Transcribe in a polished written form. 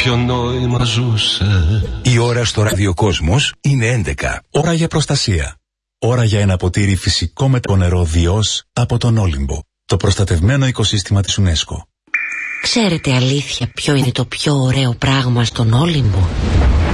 ποιο νόημα ζούσε. Η ώρα στο ραδιοκόσμος είναι 11. Ώρα για προστασία. Ώρα για ένα ποτήρι φυσικό με νερό Διός από τον Όλυμπο, το προστατευμένο οικοσύστημα της UNESCO. Ξέρετε αλήθεια ποιο είναι το πιο ωραίο πράγμα στον Όλυμπο?